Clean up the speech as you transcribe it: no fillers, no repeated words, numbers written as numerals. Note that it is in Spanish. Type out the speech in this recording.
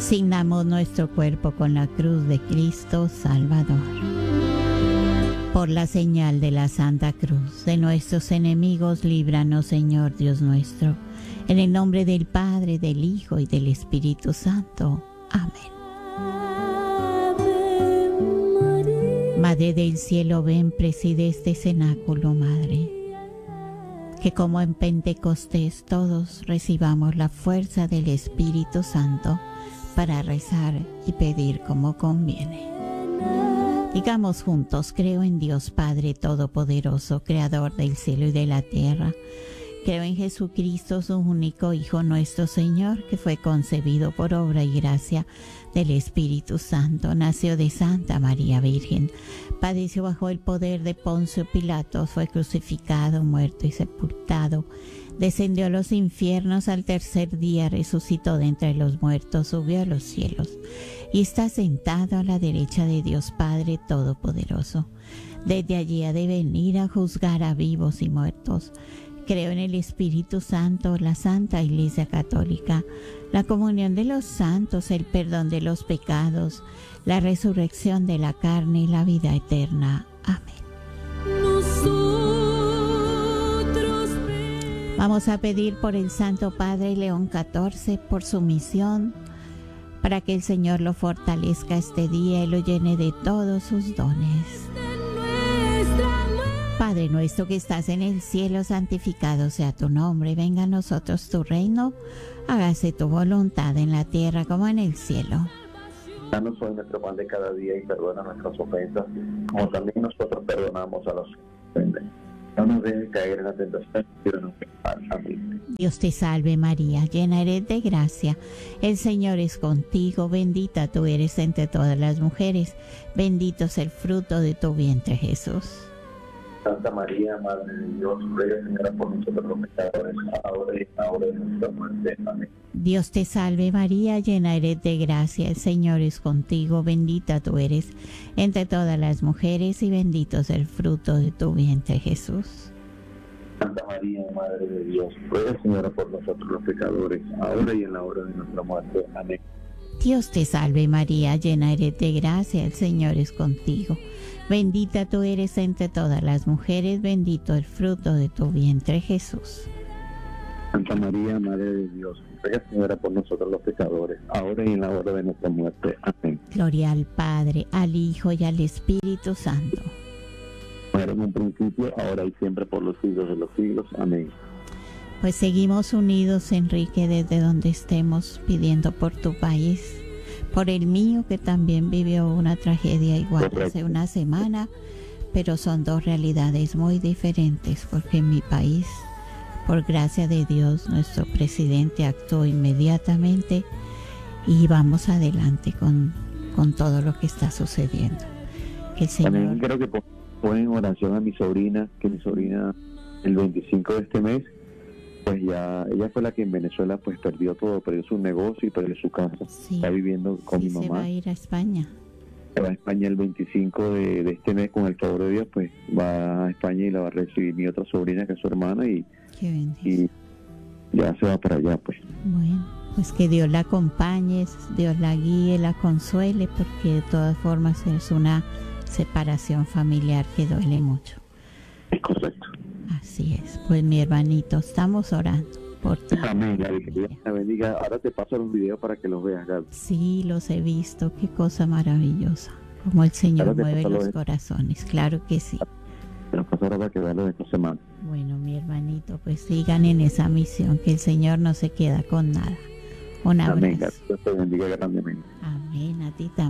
Signamos nuestro cuerpo con la cruz de Cristo Salvador. Por la señal de la Santa Cruz de nuestros enemigos, líbranos, Señor Dios nuestro. En el nombre del Padre, del Hijo y del Espíritu Santo. Amén. Madre del cielo, ven, preside este cenáculo, Madre. Que como en Pentecostés todos recibamos la fuerza del Espíritu Santo para rezar y pedir como conviene. Digamos juntos: creo en Dios Padre Todopoderoso, Creador del cielo y de la tierra. Creo en Jesucristo, su único Hijo, nuestro Señor, que fue concebido por obra y gracia del Espíritu Santo. Nació de Santa María Virgen. Padeció bajo el poder de Poncio Pilato. Fue crucificado, muerto y sepultado. Descendió a los infiernos. Al tercer día resucitó de entre los muertos. Subió a los cielos y está sentado a la derecha de Dios Padre Todopoderoso. Desde allí ha de venir a juzgar a vivos y muertos. Creo en el Espíritu Santo, la Santa Iglesia Católica, la comunión de los santos, el perdón de los pecados, la resurrección de la carne y la vida eterna. Amén. Vamos a pedir por el Santo Padre León XIV, por su misión, para que el Señor lo fortalezca este día y lo llene de todos sus dones. Padre nuestro que estás en el cielo, santificado sea tu nombre. Venga a nosotros tu reino. Hágase tu voluntad en la tierra como en el cielo. Danos hoy nuestro pan de cada día y perdona nuestras ofensas, como también nosotros perdonamos a los que nos ofenden. No nos dejes caer en la tentación, líbranos del mal. Amén. Dios te salve María, llena eres de gracia. El Señor es contigo. Bendita tú eres entre todas las mujeres. Bendito es el fruto de tu vientre, Jesús. Santa María, Madre de Dios, ruega, Señora, por nosotros los pecadores, ahora y en la hora de nuestra muerte. Amén. Dios te salve María, llena eres de gracia, el Señor es contigo, bendita tú eres entre todas las mujeres y bendito es el fruto de tu vientre, Jesús. Santa María, Madre de Dios, ruega, Señora, por nosotros los pecadores, ahora y en la hora de nuestra muerte. Amén. Dios te salve María, llena eres de gracia, el Señor es contigo. Bendita tú eres entre todas las mujeres, bendito el fruto de tu vientre, Jesús. Santa María, Madre de Dios, ruega, Señora, por nosotros los pecadores, ahora y en la hora de nuestra muerte. Amén. Gloria al Padre, al Hijo y al Espíritu Santo. Como era en un principio, ahora y siempre, por los siglos de los siglos. Amén. Pues seguimos unidos, Enrique, desde donde estemos, pidiendo por tu país, por el mío, que también vivió una tragedia igual hace una semana, pero son dos realidades muy diferentes, porque en mi país, por gracia de Dios, nuestro presidente actuó inmediatamente y vamos adelante con todo lo que está sucediendo. Que el Señor... También quiero que ponen en oración a mi sobrina, que mi sobrina el 25 de este mes, pues ya, ella fue la que en Venezuela pues perdió todo, perdió su negocio y perdió su casa. Sí, está viviendo con mi mamá. Se va a ir a España. Se va a España el 25 de este mes, con el favor de Dios, pues va a España y la va a recibir mi otra sobrina, que es su hermana, y ya se va para allá, pues. Bueno, pues que Dios la acompañe, Dios la guíe, la consuele, porque de todas formas es una separación familiar que duele mucho. Es correcto. Así es, pues mi hermanito, estamos orando por ti. Amén, Gaby, que Dios te bendiga. Ahora te paso los videos para que los veas, Gaby. Sí, los he visto, qué cosa maravillosa, como el Señor mueve los corazones, claro que sí. Te los paso ahora para que vean los de esta semana. Bueno, mi hermanito, pues sigan en esa misión, que el Señor no se queda con nada. Un abrazo. Amén, Gaby, Dios te bendiga grandemente. Amén, a ti también.